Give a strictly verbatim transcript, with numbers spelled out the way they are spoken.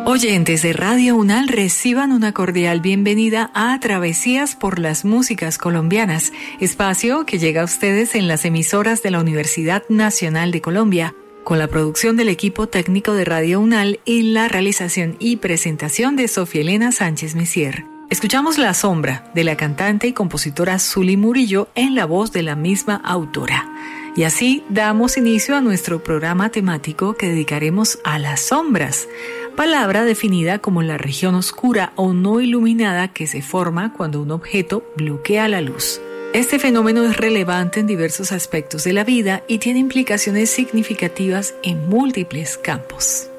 Oyentes de Radio UNAL, reciban una cordial bienvenida a Travesías por las Músicas Colombianas, espacio que llega a ustedes en las emisoras de la Universidad Nacional de Colombia, con la producción del equipo técnico de Radio UNAL y la realización y presentación de Sofía Elena Sánchez Messier. Escuchamos La Sombra, de la cantante y compositora Zuli Murillo, en la voz de la misma autora. Y así damos inicio a nuestro programa temático que dedicaremos a las sombras, palabra definida como la región oscura o no iluminada que se forma cuando un objeto bloquea la luz. Este fenómeno es relevante en diversos aspectos de la vida y tiene implicaciones significativas en múltiples campos.